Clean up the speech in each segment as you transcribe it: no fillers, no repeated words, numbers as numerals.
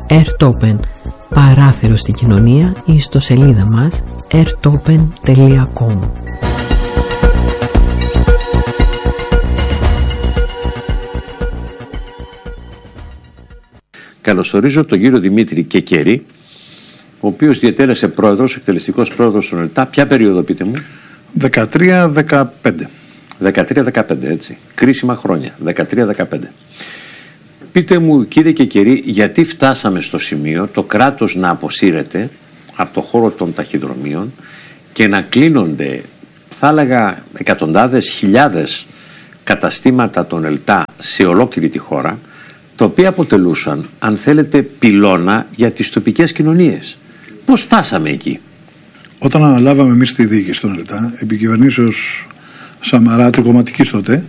Airtopen, παράθυρο στην κοινωνία, η ιστοσελίδα μας airtopen.com. Καλωσορίζω τον κύριο Δημήτρη Κεκερή, ο οποίος διετέλεσε πρόεδρος, εκτελεστικός πρόεδρος των ΕΛΤΑ. Ποια περίοδο, πείτε μου? 13-15. 13-15, έτσι. Κρίσιμα χρόνια. 13-15. Πείτε μου, κύριε Κεκερή, γιατί φτάσαμε στο σημείο το κράτος να αποσύρεται από το χώρο των ταχυδρομείων και να κλείνονται, θα έλεγα, εκατοντάδες, χιλιάδες καταστήματα των ΕΛΤΑ σε ολόκληρη τη χώρα, τα οποία αποτελούσαν, αν θέλετε, πυλώνα για τις τοπικές κοινωνίες. Πώς φτάσαμε εκεί? Όταν αναλάβαμε εμείς τη διοίκηση των ΕΛΤΑ, επί κυβερνήσεως Σαμαρά, τρικομματικής τότε,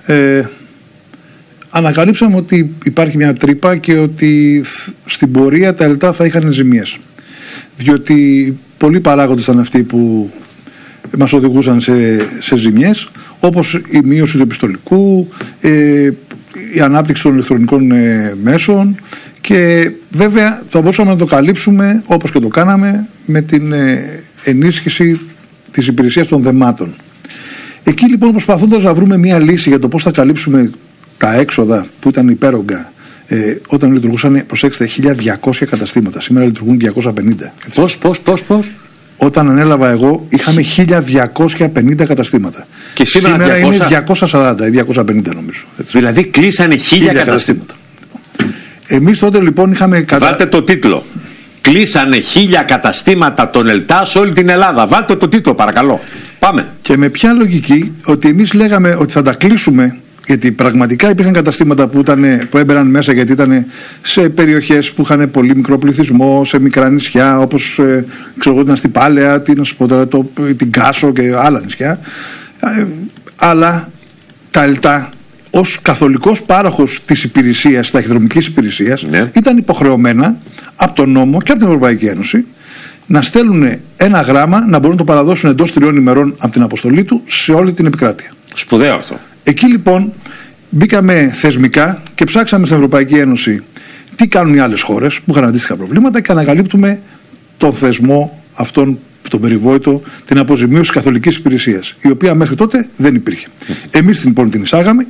ανακαλύψαμε ότι υπάρχει μια τρύπα και ότι στην πορεία τα ΕΛΤΑ θα είχαν ζημίες. Διότι πολλοί παράγοντες ήταν αυτοί που μας οδηγούσαν σε ζημίες, όπως η μείωση του επιστολικού, η ανάπτυξη των ηλεκτρονικών μέσων, και βέβαια θα μπορούσαμε να το καλύψουμε, όπως και το κάναμε, με την ενίσχυση της υπηρεσίας των δεμάτων. Εκεί λοιπόν, προσπαθώντας να βρούμε μια λύση για το πώς θα καλύψουμε τα έξοδα που ήταν υπέρογκα, όταν λειτουργούσαν, προσέξτε, 1.200 καταστήματα, σήμερα λειτουργούν 250. Πώς? Όταν ανέλαβα εγώ είχαμε 1.250 καταστήματα. Και σήμερα είναι 240 ή 250 νομίζω. Έτσι. Δηλαδή κλείσανε 1.000 καταστήματα. Εμείς τότε λοιπόν είχαμε... Βάλτε το τίτλο. Κλείσανε 1.000 καταστήματα των ΕΛΤΑ σε όλη την Ελλάδα. Βάλτε το τίτλο, παρακαλώ. Πάμε. Και με ποια λογική? Ότι εμείς λέγαμε ότι θα τα κλείσουμε, γιατί πραγματικά υπήρχαν καταστήματα που έμπαιναν μέσα, γιατί ήταν σε περιοχές που είχαν πολύ μικρό πληθυσμό, σε μικρά νησιά, όπως ξέρω εγώ, ήταν στην Πάλαια, την Κάσο και άλλα νησιά. Αλλά τα ΕΛΤΑ, ως καθολικός πάροχος της υπηρεσίας, της ταχυδρομικής υπηρεσίας, ήταν υποχρεωμένα από τον νόμο και από την Ευρωπαϊκή Ένωση να στέλνουν ένα γράμμα, να μπορούν να το παραδώσουν εντός 3 ημερών από την αποστολή του σε όλη την επικράτεια. Σπουδαίο αυτό. Εκεί λοιπόν μπήκαμε θεσμικά και ψάξαμε στην Ευρωπαϊκή Ένωση τι κάνουν οι άλλες χώρες που είχαν αντίστοιχα προβλήματα και ανακαλύπτουμε τον θεσμό αυτόν, τον περιβόητο, την αποζημίωση καθολικής υπηρεσίας, η οποία μέχρι τότε δεν υπήρχε. Εμείς λοιπόν την εισάγαμε,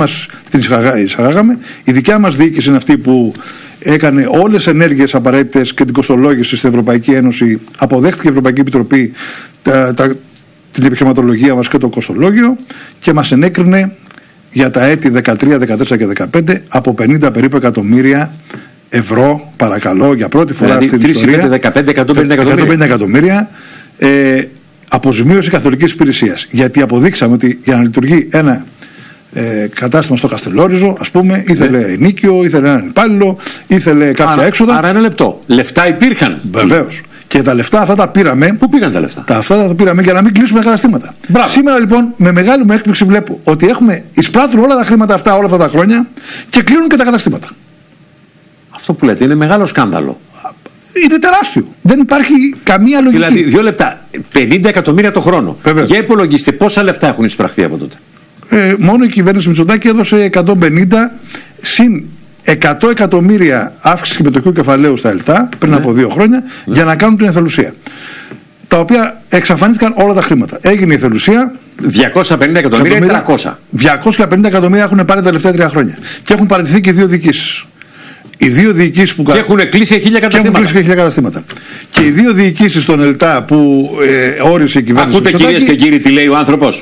η δικιά μας διοίκηση είναι αυτή που έκανε όλες τις ενέργειες απαραίτητες και την κοστολόγηση στην Ευρωπαϊκή Ένωση. Αποδέχτηκε η Ευρωπαϊκή Επιτροπή την επιχειρηματολογία μας και το κοστολόγιο και μας ενέκρινε για τα έτη 13, 14 και 15 από 50 περίπου εκατομμύρια ευρώ, παρακαλώ, για πρώτη φορά δηλαδή, στην ιστορία. 150 εκατομμύρια αποζημίωση καθολικής υπηρεσίας. Γιατί αποδείξαμε ότι για να λειτουργεί ένα κατάστημα στο Καστελόριζο, ας πούμε, ήθελε ενοίκιο, ήθελε έναν υπάλληλο, ήθελε κάποια έξοδα. Άρα ένα λεπτό. Λεφτά υπήρχαν. Βεβαίως. Και τα λεφτά αυτά τα πήραμε. Πού πήγαν τα λεφτά? Αυτά τα πήραμε για να μην κλείσουμε καταστήματα. Μπράβο. Σήμερα λοιπόν με μεγάλη μου έκπληξη βλέπω ότι εισπράττουν όλα τα χρήματα αυτά όλα αυτά τα χρόνια και κλείνουν και τα καταστήματα. Αυτό που λέτε είναι μεγάλο σκάνδαλο. Είναι τεράστιο. Δεν υπάρχει καμία λογική. Δηλαδή 2 λεπτά. 50 εκατομμύρια το χρόνο. Βεβαίως. Για υπολογίστε πόσα λεφτά έχουν εισπραχθεί από τότε. Μόνο η κυβέρνηση Μητσοτάκη έδωσε 150 συν 100 εκατομμύρια αύξηση συμμετοχικού κεφαλαίου στα ΕΛΤΑ πριν από 2 χρόνια για να κάνουν την εθελουσία. Τα οποία εξαφανίστηκαν όλα τα χρήματα. Έγινε η εθελουσία. 250 εκατομμύρια ή 300. 250 εκατομμύρια έχουν πάρει τα τελευταία 3 χρόνια. Και έχουν παραιτηθεί και 2 διοικήσεις. Οι 2 διοικήσεις που και έχουν κλείσει 1.000 καταστήματα. Και οι 2 διοικήσεις των ΕΛΤΑ που όρισε η κυβέρνηση. Ακούτε κυρίες και κύριοι τι λέει ο άνθρωπος.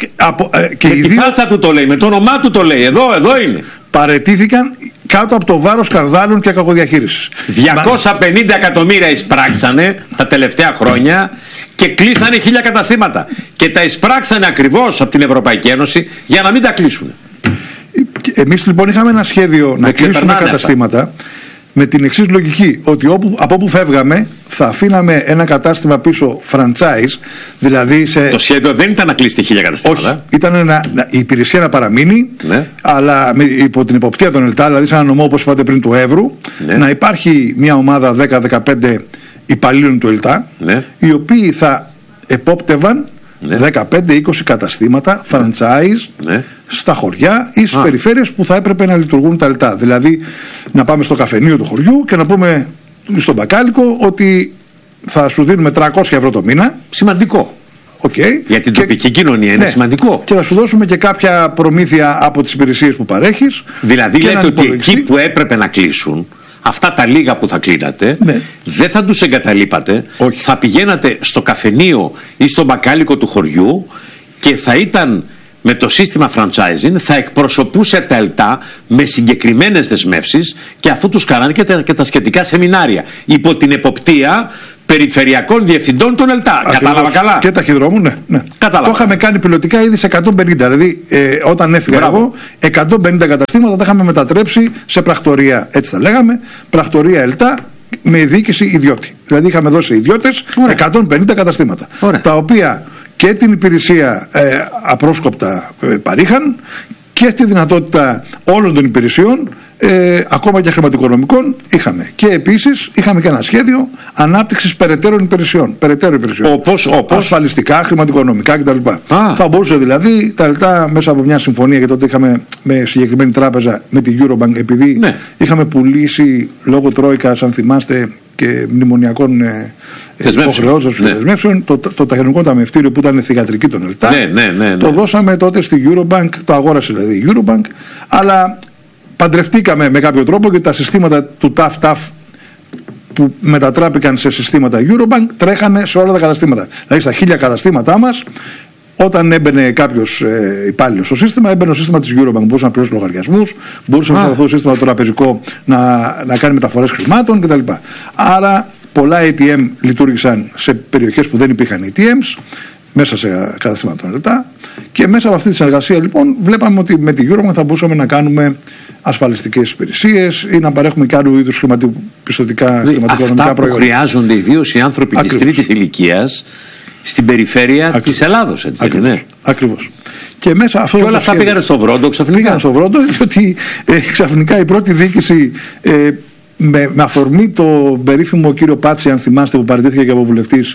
Και με τη φάλτσα του το λέει, με το όνομά του το λέει. Εδώ είναι. Παραιτήθηκαν κάτω από το βάρος σκανδάλων και κακοδιαχείρισης. 250 εκατομμύρια εισπράξανε τα τελευταία χρόνια και κλείσανε 1.000 καταστήματα. Και τα εισπράξανε ακριβώς από την Ευρωπαϊκή Ένωση για να μην τα κλείσουν. Εμείς λοιπόν είχαμε ένα σχέδιο να κλείσουμε καταστήματα με την εξής λογική, ότι από όπου φεύγαμε θα αφήναμε ένα κατάστημα πίσω franchise, δηλαδή Το σχέδιο δεν ήταν να κλείσει 1.000 καταστήματα. Όχι, ήταν η υπηρεσία να παραμείνει, αλλά υπό την υποπτία των ΕΛΤΑ, δηλαδή σε ένα νομό όπως είπατε πριν του Εύρου, να υπάρχει μια ομάδα 10-15 υπαλλήλων του ΕΛΤΑ, οι οποίοι θα επόπτευαν 15-20 καταστήματα franchise στα χωριά ή στις περιφέρειες που θα έπρεπε να λειτουργούν τα ΕΛΤΑ. Δηλαδή να πάμε στο καφενείο του χωριού και να πούμε στον μπακάλικο ότι θα σου δίνουμε 300 ευρώ το μήνα. Σημαντικό. Okay. Για την τοπική κοινωνία είναι σημαντικό. Και θα σου δώσουμε και κάποια προμήθεια από τις υπηρεσίες που παρέχεις. Δηλαδή λέτε ότι εκεί που έπρεπε να κλείσουν, αυτά τα λίγα που θα κλείνατε, δεν θα τους εγκαταλείπατε. Όχι. Θα πηγαίνατε στο καφενείο ή στο μπακάλικο του χωριού και θα ήταν με το σύστημα franchising, θα εκπροσωπούσε τα ΕΛΤΑ με συγκεκριμένες δεσμεύσεις και αφού τους κάνανε και τα σχετικά σεμινάρια υπό την εποπτεία περιφερειακών διευθυντών των ΕΛΤΑ. Κατάλαβα καλά. Και ταχυδρόμου, ναι. Το είχαμε κάνει πιλωτικά ήδη σε 150. Δηλαδή, όταν έφυγα εγώ, 150 καταστήματα τα είχαμε μετατρέψει σε πρακτορία. Έτσι τα λέγαμε. Πρακτορία ΕΛΤΑ με διοίκηση ιδιώτη. Δηλαδή, είχαμε δώσει σε ιδιώτες 150 καταστήματα. Ωραία. Τα οποία και την υπηρεσία απρόσκοπτα παρήχαν και τη δυνατότητα όλων των υπηρεσιών, ακόμα και χρηματοοικονομικών είχαμε. Και επίσης είχαμε και ένα σχέδιο ανάπτυξης περαιτέρω υπηρεσιών. Όπως ασφαλιστικά, χρηματοοικονομικά κτλ. Θα μπορούσε δηλαδή τα ΕΛΤΑ μέσα από μια συμφωνία, και τότε είχαμε με συγκεκριμένη τράπεζα, με την Eurobank, επειδή είχαμε πουλήσει λόγω Τρόικας, αν θυμάστε, και μνημονιακών υποχρεώσεων και δεσμεύσεων, το ταχυδρομικό ταμιευτήριο που ήταν θυγατρική των ΕΛΤΑ, το δώσαμε τότε στη Eurobank, το αγόρασε δηλαδή η Eurobank, αλλά παντρευτήκαμε με κάποιο τρόπο και τα συστήματα του TAF που μετατράπηκαν σε συστήματα Eurobank τρέχανε σε όλα τα καταστήματα. Δηλαδή στα 1000 καταστήματά μας, όταν έμπαινε κάποιος υπάλληλος στο σύστημα, έμπαινε στο σύστημα της Eurobank. Μπορούσε να πληρώσει λογαριασμούς, μπορούσε μέσα αυτό το σύστημα το τραπεζικό να κάνει μεταφορές χρημάτων κτλ. Άρα πολλά ATM λειτουργήσαν σε περιοχές που δεν υπήρχαν ATMs, μέσα σε καταστήματα των ΕΛΤΑ, και μέσα από αυτή τη συνεργασία λοιπόν βλέπαμε ότι με την Eurobank θα μπορούσαμε να κάνουμε ασφαλιστικές υπηρεσίες ή να παρέχουμε και άλλου είδους χρηματοπιστωτικά προϊόντα. Αυτά που χρειάζονται ιδίως οι άνθρωποι της τρίτης ηλικίας στην περιφέρεια της Ελλάδος, έτσι δεν είναι? Ακριβώς. Και μέσα αυτό. Και όλα αυτά πήγανε στο Βρόντο ξαφνικά. Πήγαν στο Βρόντο, διότι ξαφνικά η πρώτη διοίκηση, με αφορμή το περίφημο κύριο Πάτση, αν θυμάστε, που παραιτήθηκε και από βουλευτής,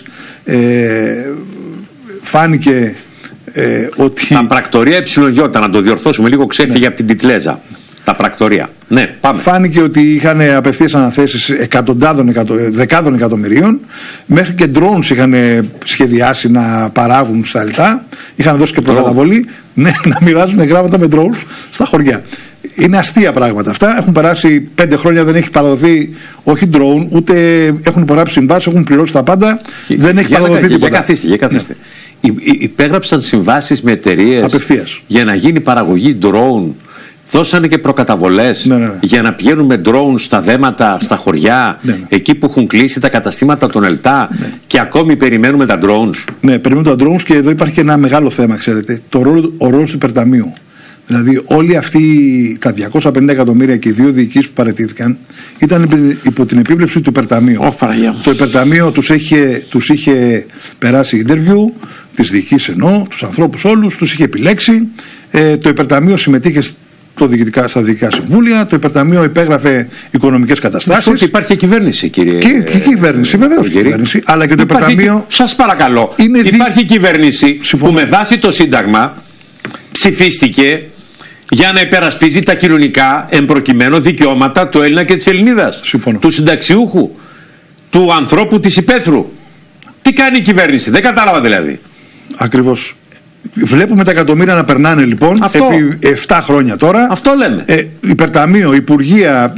φάνηκε ότι. Τα πρακτορία Υψηλογιώτα, να το διορθώσουμε λίγο, ξέφυγε από την τιτλέζα. Τα πρακτορία. Ναι, πάμε. Φάνηκε ότι είχαν απευθείας αναθέσεις δεκάδων εκατομμυρίων. Μέχρι και drones είχαν σχεδιάσει να παράγουν στα ΕΛΤΑ. Είχαν δώσει και προκαταβολή να μοιράζουν γράμματα με drones στα χωριά. Είναι αστεία πράγματα αυτά. Έχουν περάσει 5 χρόνια, δεν έχει παραδοθεί όχι drone, ούτε έχουν υπογράψει συμβάσεις, έχουν πληρώσει τα πάντα. Δεν έχει παραδοθεί τίποτα. Για καθίστε. Υπέγραψαν συμβάσεις με εταιρείες για να γίνει παραγωγή drone. Δώσανε και προκαταβολές για να πηγαίνουν με drones στα δέματα, στα χωριά, εκεί που έχουν κλείσει τα καταστήματα των ΕΛΤΑ, και ακόμη περιμένουμε τα drones. Ναι, περιμένουμε τα drones, και εδώ υπάρχει και ένα μεγάλο θέμα, ξέρετε, ο ρόλος του υπερταμείου. Δηλαδή όλοι αυτοί τα 250 εκατομμύρια και οι 2 διοικήσεις που παραιτήθηκαν ήταν υπό την επίβλεψη του υπερταμείου. Το υπερταμείο τους είχε περάσει interview, τις διοικήσεις εννοώ, τους ανθρώπους όλους, τους είχε επιλέξει. Το υπερταμείο συμμετείχε στα διοικητικά συμβούλια, το υπερταμείο υπέγραφε οικονομικές καταστάσεις. Υπάρχει και κυβέρνηση, κύριε. Και κυβέρνηση, βεβαίως. Αλλά και το υπερταμείο. Σας παρακαλώ. Υπάρχει κυβέρνηση που με βάση το Σύνταγμα ψηφίστηκε για να υπερασπίζει τα κοινωνικά εμπροκειμένο δικαιώματα του Έλληνα και της Ελληνίδας. Συμφωνώ. Του συνταξιούχου, του ανθρώπου της υπαίθρου. Τι κάνει η κυβέρνηση? Δεν κατάλαβα δηλαδή. Ακριβώς. Βλέπουμε τα εκατομμύρια να περνάνε λοιπόν επί 7 χρόνια τώρα. Αυτό λέμε. Υπερταμείο, Υπουργεία,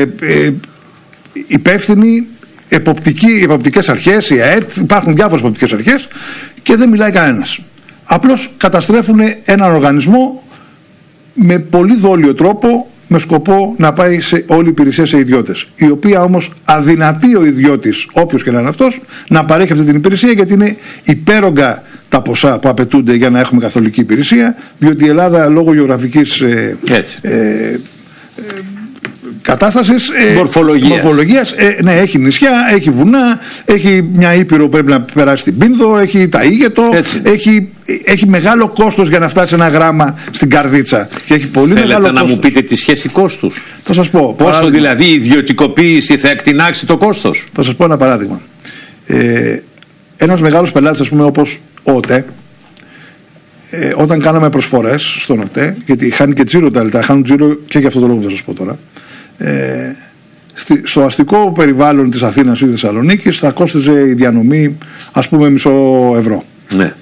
υπεύθυνοι, εποπτικές αρχές, η ΑΕΤ, υπάρχουν διάφορες εποπτικές αρχές, και δεν μιλάει κανένας. Απλώς καταστρέφουν έναν οργανισμό με πολύ δόλιο τρόπο, με σκοπό να πάει σε όλη η υπηρεσία σε ιδιώτες. Η οποία όμως αδυνατεί ο ιδιώτης, όποιος και να είναι αυτός, να παρέχει αυτή την υπηρεσία, γιατί είναι υπέρογκα τα ποσά που απαιτούνται για να έχουμε καθολική υπηρεσία, διότι η Ελλάδα λόγω γεωγραφικής κατάστασης, μορφολογίας, ναι, έχει νησιά, έχει βουνά, έχει μια ήπειρο που πρέπει να περάσει στην Πίνδο, έχει τα Ήγετο, έχει μεγάλο κόστος για να φτάσει ένα γράμμα στην Καρδίτσα. Και έχει πολύ Θέλετε μεγάλο να κόστος. μου πείτε τη σχέση κόστους? Θα σας πω. Πόσο δηλαδή η ιδιωτικοποίηση θα εκτινάξει το κόστος? Θα σας πω ένα παράδειγμα. Ένας μεγάλος πελάτης, ας πούμε, όπως ο ΟΤΕ, όταν κάναμε προσφορές στον ΟΤΕ, γιατί χάνει και τζίρο τα λεπτά, χάνουν τζίρο και για αυτό το λόγο που θα σας πω τώρα, στο αστικό περιβάλλον της Αθήνας ή της Θεσσαλονίκης θα κόστιζε η διανομή ας πούμε €100. Ναι.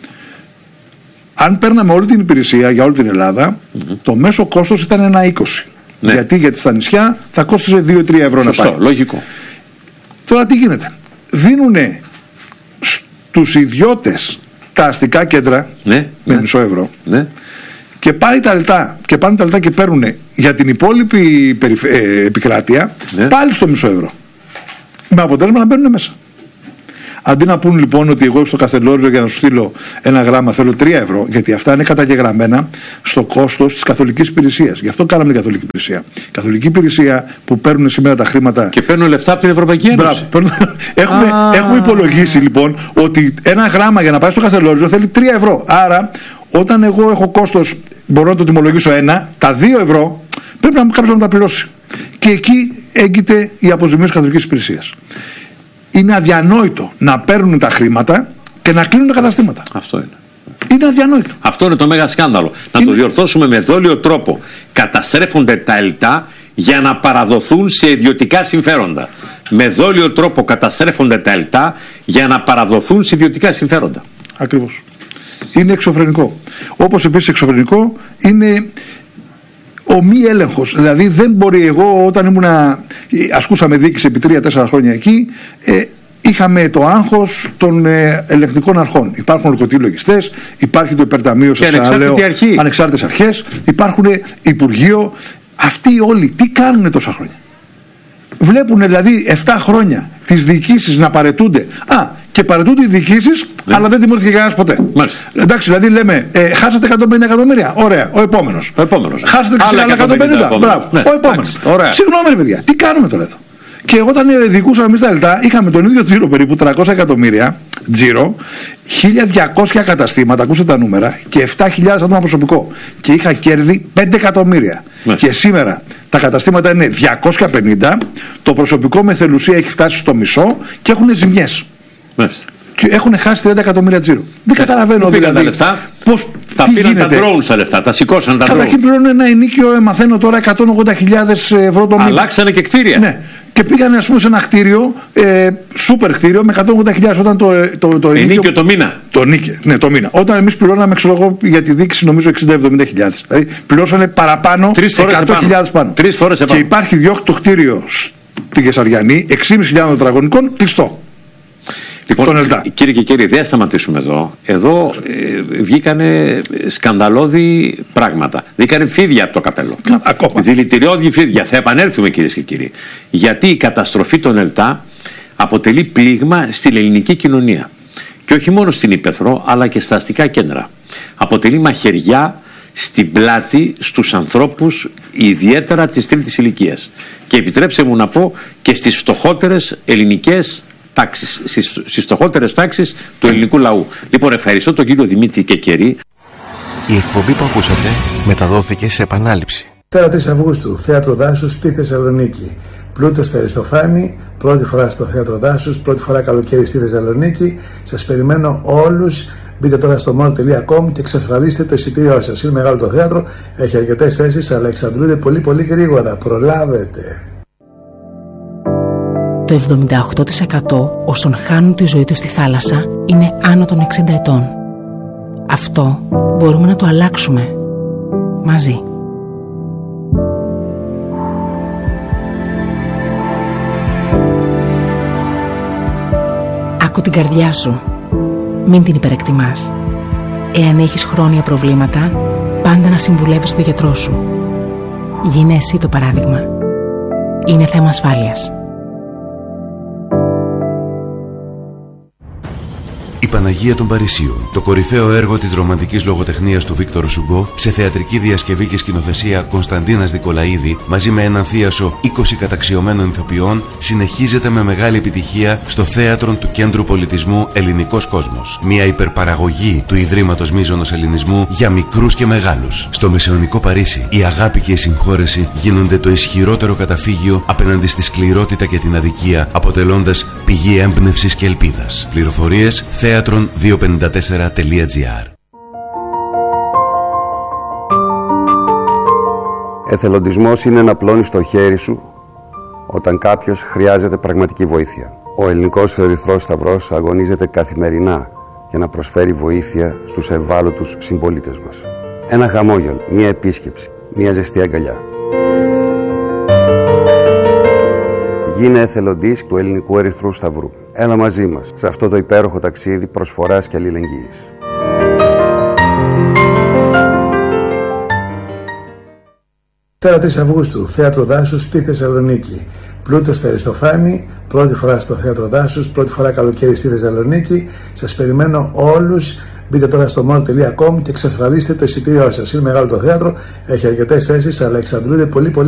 Αν παίρναμε όλη την υπηρεσία για όλη την Ελλάδα, το μέσο κόστος ήταν 1,20. Ναι. Γιατί στα νησιά θα κόστιζε 2-3 ευρώ. Σωστό, να πάει. λογικό. Τώρα τι γίνεται? Δίνουνε στους ιδιώτες τα αστικά κέντρα, Ναι, με ναι. €100. Ναι. Και πάνε τα λεπτά και παίρνουν για την υπόλοιπη επικράτεια, Ναι. πάλι στο €100. Με αποτέλεσμα να μπαίνουν μέσα. Αντί να πούν λοιπόν ότι εγώ στο Καστελόριζο για να σου στείλω ένα γράμμα θέλω 3 ευρώ, γιατί αυτά είναι καταγεγραμμένα στο κόστος της καθολικής υπηρεσίας. Γι' αυτό κάναμε την καθολική υπηρεσία. Η καθολική υπηρεσία που παίρνουν σήμερα τα χρήματα. Και παίρνουν λεφτά από την Ευρωπαϊκή Ένωση. Μπράβο, έχουμε υπολογίσει λοιπόν ότι ένα γράμμα για να πάει στο Καστελόριζο θέλει 3 ευρώ. Άρα, όταν εγώ έχω κόστος, μπορώ να το τιμολογήσω 1, τα 2 ευρώ πρέπει να κάποιος να τα πληρώσει. Και εκεί έγκυται η αποζημίωση καθολικής υπηρεσίας. Είναι αδιανόητο να παίρνουν τα χρήματα και να κλείνουν τα καταστήματα. Αυτό είναι. Είναι αδιανόητο. Αυτό είναι το μέγα σκάνδαλο. Να το διορθώσουμε με δόλιο τρόπο. Καταστρέφονται τα ΕΛΤΑ για να παραδοθούν σε ιδιωτικά συμφέροντα. Με δόλιο τρόπο καταστρέφονται τα ΕΛΤΑ για να παραδοθούν σε ιδιωτικά συμφέροντα. Ακριβώς. Είναι εξωφρενικό. Όπως επίσης εξωφρενικό είναι ο μη έλεγχος. Δηλαδή δεν μπορεί, εγώ όταν ασκούσαμε διοίκηση επί 3-4 χρόνια εκεί, είχαμε το άγχος των ελεγκτικών αρχών. Υπάρχουν ορκωτοί λογιστές, υπάρχει το υπερταμείο, και ανεξάρτητες αρχές, υπάρχουν Υπουργείο. Αυτοί όλοι τι κάνουν τόσα χρόνια? Βλέπουν δηλαδή 7 χρόνια τις διοικήσεις να παραιτούνται. Και παραιτούνται οι διοικήσεις, ναι, αλλά δεν τιμωρήθηκε κανένας ποτέ. Μάλιστα. Εντάξει, δηλαδή λέμε, χάσατε 150 εκατομμύρια. Ωραία, ο επόμενος. Χάσατε άλλα 150. Μπράβο, ναι, ο επόμενος. Ωραία. Συγγνώμη, ρε παιδιά, τι κάνουμε τώρα εδώ? Και όταν διοικούσαμε εμείς τα ΕΛΤΑ, είχαμε τον ίδιο τζίρο περίπου 300 εκατομμύρια τζίρο, 1.200 καταστήματα, ακούστε τα νούμερα, και 7.000 άτομα προσωπικό. Και είχα κέρδη 5 εκατομμύρια. Ναι. Και σήμερα τα καταστήματα είναι 250, το προσωπικό με θελουσία έχει φτάσει στο μισό και έχουν ζημιές. Μάλιστα. Και έχουν χάσει 30 εκατομμύρια τζίρο. Δεν καταλαβαίνω δηλαδή. Τα λεφτά, πώς, τα πήραν τα drones τα λεφτά, τα σηκώσαν τα drones. Καταρχήν πληρώνουν ένα ενίκιο, μαθαίνω τώρα, 180.000 ευρώ το μήνα. Αλλάξανε και κτίρια. Ναι. Και πήγανε ας πούμε σε ένα κτίριο, σούπερ κτίριο, με 180.000 όταν το ενίκιο το μήνα. Ναι, το μήνα. Όταν εμείς πληρώναμε, ξέρω εγώ, για τη δίκηση νομίζω 60-70.000. Δηλαδή πληρώσανε παραπάνω, 100.000 πάνω. 3 φορές επάνω. Και υπάρχει διώχτο κτίριο στη Γεσαριανή, 6.500 τετραγωνικών, κλειστό. Λοιπόν, κύριε και κύριοι, δεν θα σταματήσουμε εδώ. Εδώ βγήκανε σκανδαλώδη πράγματα. Βγήκανε φίδια από το καπέλο. Δηλητηριώδη φίδια. Θα επανέλθουμε, κυρίες και κύριοι. Γιατί η καταστροφή των ΕΛΤΑ αποτελεί πλήγμα στην ελληνική κοινωνία. Και όχι μόνο στην Ηπεθρό, αλλά και στα αστικά κέντρα. Αποτελεί μαχαιριά στην πλάτη στους ανθρώπους, ιδιαίτερα της τρίτης ηλικίας. Και επιτρέψτε μου να πω και στις φτωχότερες ελληνικές τάξεις, στις φτωχότερες τάξεις του ελληνικού λαού. Λοιπόν, ευχαριστώ τον κύριο Δημήτρη Κεκερή. Η εκπομπή που ακούσατε μεταδόθηκε σε επανάληψη. 4 Αυγούστου, Θέατρο Δάσους στη Θεσσαλονίκη. Πλούτος στο Αριστοφάνη, πρώτη φορά στο Θέατρο Δάσους, πρώτη φορά καλοκαίρι στη Θεσσαλονίκη. Σας περιμένω όλους. Μπείτε τώρα στο mall.com και εξασφαλίστε το εισιτήριό σας. Είναι μεγάλο το θέατρο, έχει αρκετές θέσεις, αλλά εξαντλούνται πολύ γρήγορα. Προλάβετε. Το 78% όσων χάνουν τη ζωή τους στη θάλασσα είναι άνω των 60 ετών. Αυτό μπορούμε να το αλλάξουμε μαζί. Άκου την καρδιά σου. Μην την υπερεκτιμάς. Εάν έχεις χρόνια προβλήματα, πάντα να συμβουλεύεις τον γιατρό σου. Γίνε εσύ το παράδειγμα. Είναι θέμα ασφάλειας. Η Παναγία των Παρισίων, το κορυφαίο έργο της ρομαντικής λογοτεχνίας του Βίκτορ Σουγκό, σε θεατρική διασκευή και σκηνοθεσία Κωνσταντίνας Δικολαίδη, μαζί με έναν θίασο 20 καταξιωμένων ηθοποιών, συνεχίζεται με μεγάλη επιτυχία στο θέατρο του Κέντρου Πολιτισμού Ελληνικός Κόσμος. Μια υπερπαραγωγή του Ιδρύματος Μίζωνος Ελληνισμού για μικρούς και μεγάλους. Στο μεσαιωνικό Παρίσι, η αγάπη και η συγχώρεση γίνονται το ισχυρότερο καταφύγιο απέναντι στη σκληρότητα και την αδικία, αποτελώντας πηγή έμπνευσης και ελπίδας. Πληροφορίες θέατρον254.gr. Εθελοντισμός είναι να πλώνεις το χέρι σου όταν κάποιος χρειάζεται πραγματική βοήθεια. Ο Ελληνικός Ερυθρός Σταυρός αγωνίζεται καθημερινά για να προσφέρει βοήθεια στους ευάλωτους συμπολίτες μας. Ένα χαμόγελο, μια επίσκεψη, μια ζεστή αγκαλιά. Γίνε εθελοντής του Ελληνικού Ερυθρού Σταυρού. Έλα μαζί μας σε αυτό το υπέροχο ταξίδι προσφοράς και αλληλεγγύης. Τέρα 3 Αυγούστου, Θέατρο Δάσους στη Θεσσαλονίκη. Πλούτο στο Αριστοφάνη, πρώτη φορά στο Θέατρο Δάσους, πρώτη φορά καλοκαίρι στη Θεσσαλονίκη. Σας περιμένω όλους. Μπείτε τώρα στο mall.com και εξασφαλίστε το εισιτήριό σας. Είναι μεγάλο το θέατρο, έχει αρκετές θέσεις, αλλά εξαντλούνται πολύ